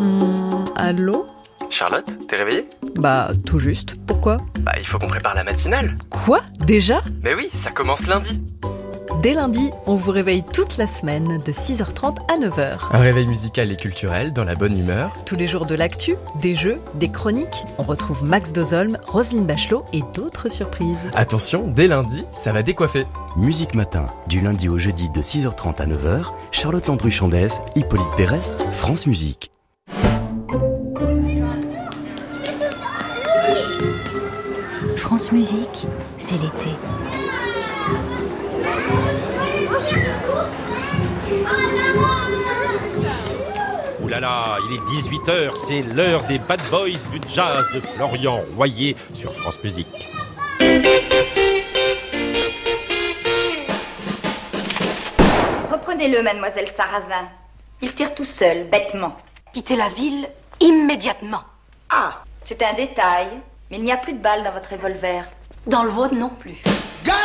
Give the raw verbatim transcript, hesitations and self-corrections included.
Hmm, allô ? Charlotte, t'es réveillée ? Bah, tout juste. Pourquoi ? Bah, il faut qu'on prépare la matinale. Quoi ? Déjà ? Mais oui, ça commence lundi. Dès lundi, on vous réveille toute la semaine de six heures trente à neuf heures. Un réveil musical et culturel dans la bonne humeur. Tous les jours de l'actu, des jeux, des chroniques. On retrouve Max Dozolm, Roselyne Bachelot et d'autres surprises. Attention, dès lundi, ça va décoiffer. Musique Matin, du lundi au jeudi de six heures trente à neuf heures. Charlotte Landru-Chandès, Hippolyte Pérez, France Musique. France Musique, c'est l'été. Ouh là là, il est dix-huit heures, c'est l'heure des Bad Boys du jazz de Florian Royer sur France Musique. Reprenez-le, mademoiselle Sarrazin. Il tire tout seul, bêtement. Quittez la ville immédiatement. Ah, c'est un détail. Mais il n'y a plus de balles dans votre revolver. Dans le vôtre non plus.